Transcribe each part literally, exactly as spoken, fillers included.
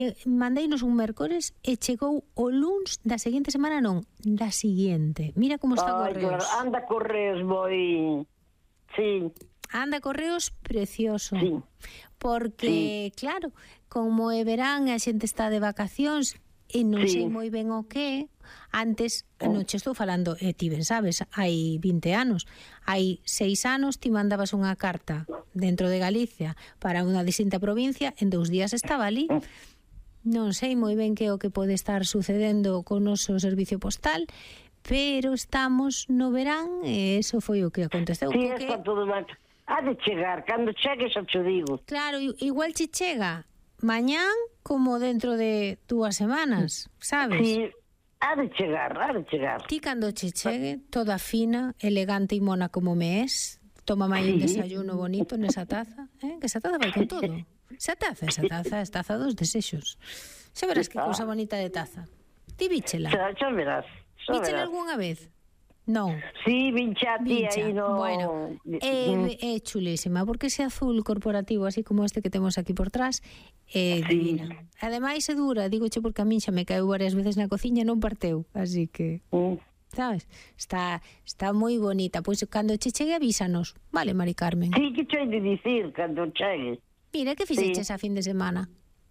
mandeinos un mércores e chegou o luns da seguinte semana, non, da seguinte. Mira como está Ai, Correos. claro, anda Correos moi... Sí. Anda Correos precioso. Sí. Porque, sí, claro, como é verán e a xente está de vacacións e non sí. sei moi ben o que, antes, non che estou falando, e ti ben sabes, hai vinte anos, hai seis anos ti mandabas unha carta dentro de Galicia para unha distinta provincia, en dous días estaba ali. Non sei moi ben que é o que pode estar sucedendo con o noso servicio postal, pero estamos no verán e eso foi o que aconteceu. Sí, que... está todo mal. Ha de chegar, cando chegue xa te digo. Claro, igual che chega mañán como dentro de dúas semanas, sabes? Sí, ha de chegar, ha de chegar. Ti cando che chegue, toda fina, elegante e mona como me es, toma máis un desayuno bonito nesa taza, eh? Que esa taza vai con todo. Esa taza, esa taza, esa taza dos desexos. Xa verás que cousa bonita de taza. Ti víchela? Xa, xa verás. Xa víchela verás. algunha vez? Non. Sí, vincha a ti aí no... Bueno, é, é chulísima, porque ese azul corporativo, así como este que temos aquí por trás, é sí, divina. Ademais é dura, digoche porque a min xa me caeu varias veces na cociña e non parteu, así que... Mm. Sabes? Está está moi bonita. Pois cando che chegue avísanos. Vale, Mari Carmen? Sí, que che hai de dicir cando chegue. Mira, que fixeches sí. a fin de semana?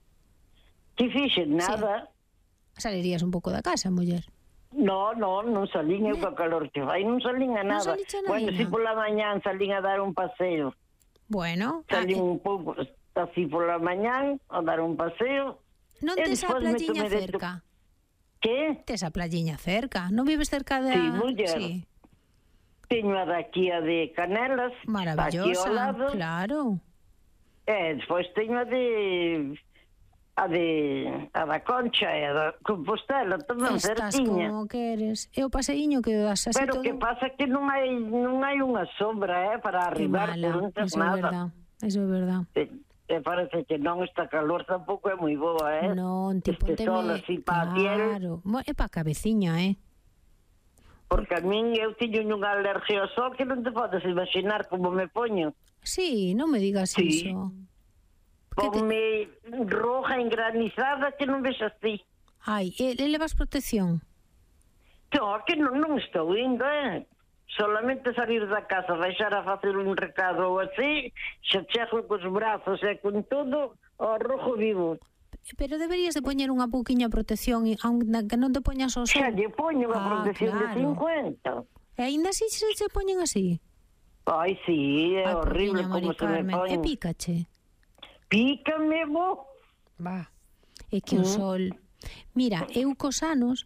Que fixen? Nada. Sí. Salirías un pouco da casa, muller? No, no, non salín eu co calor que fai, non salín a nada. Non bueno, si pola mañán salín a dar un paseo. Bueno. Salín ah, un pouco, así pola mañán a dar un paseo. Non tes a playiña cerca? Que? Tes a playiña cerca, non vives cerca de... Sí, muller. Sí. Teño a daqui a de Canelas. Maravillosa, aquí ao lado. Claro. E despois teño a de... a de a da Concha e a da Compostela tamén Estás certiña. como queres. E o paseíño que das así pero todo... que pasa que non hai non hai unha sombra, eh, para arribar por un eso nada. É verdad. Eso é verdad. E, e parece que non, esta calor tampouco é moi boa, eh? Non, ti este sol pónteme... así pa a piel. Claro. É pa cabeciña, eh? Porque a min eu tiño unha alergia ao sol que non te podes imaginar como me poño. Sí, non me digas sí. iso. Ponme te... roja engranizada que non ves así. Ai, e, e levas protección? No, que non, non estou indo, eh? Solamente salir da casa, baixar a facer un recado ou así, xa chego cos brazos e con todo ao rojo vivo. Pero deberías de poñer unha pouquiña protección, aunque que non te poñas o sol. Xa lle poño unha ah, protección claro. de cincuenta. E aínda así se, se poñen así? Ai, sí, é Ay, horrible como se me poñen. E pícache? Pícame, bo. Va. É que o sol... Mira, eu cos anos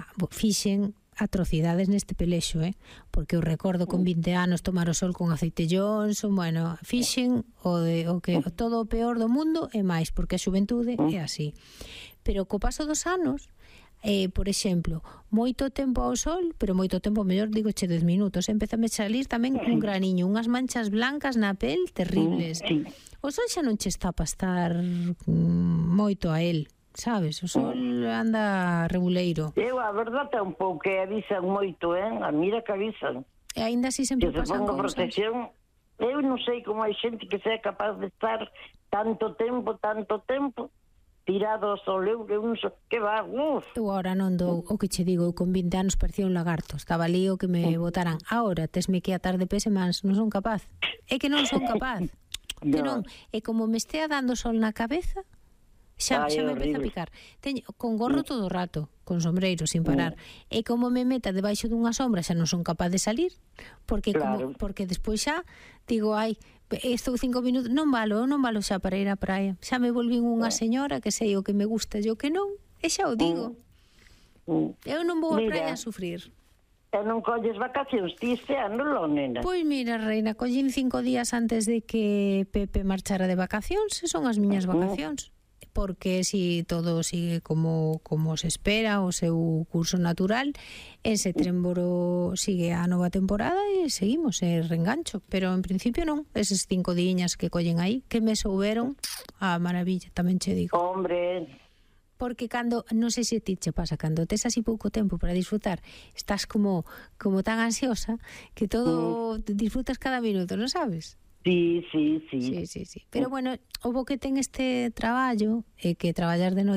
fixen atrocidades neste pelexo, eh? Porque eu recordo con vinte anos tomar o sol con aceite Johnson, bueno, fixen o, de, o que todo o peor do mundo e máis, porque a xuventude é así. Pero co paso dos anos, eh, por exemplo, moito tempo ao sol, pero moito tempo, mellor digo che dez minutos, empezame a salir tamén un graniño, unhas manchas blancas na pel terribles. Sí. O sol xa non che está para estar mm, moito a el, sabes? O sol anda reguleiro. Eu, a verdade, é un pouco que avisan moito, eh? A mira que avisan. E aínda así sempre que pasan cousas. Protección. Eu non sei como hai xente que sea capaz de estar tanto tempo, tanto tempo tirado ao sol. Eu, eu non sei, que va, uf. Eu agora non dou, o que che digo, eu con vinte anos parecía un lagarto, estaba ali o que me botaran. Agora, tesme que atar de pés e mans, non son capaz. É que non son capaz. Que non, e como me estea dando sol na cabeza, xa, Ay, xa me empeza a picar. Teño con gorro todo o rato, con sombreiro sin parar. Mm. E como me meta debaixo dunha sombra, xa non son capaz de salir, porque claro. como porque despois xa digo, ai, estou cinco minutos, non valo, non valo xa para ir á praia. Xa me volvín unha señora que sei o que me gusta e o que non, e xa o digo. Mm. Eu non vou á praia a sufrir. E non colles vacacións ti este ano, lo, nena? Pois mira, reina, collín cinco días antes de que Pepe marchara de vacacións, e son as miñas vacacións. Porque si todo sigue como como se espera, o seu curso natural, en setembro sigue a nova temporada e seguimos, e reengancho. Pero en principio non, eses cinco diñas que collen aí, que me souberon a maravilla, tamén che digo. Hombre... Porque cando, non sei se ti che pasa, cando tes así pouco tempo para disfrutar, estás como como tan ansiosa que todo mm. disfrutas cada minuto, non sabes? Sí, sí, sí. Sí, sí, sí. Pero bueno, o bo que ten este traballo é que traballar de noite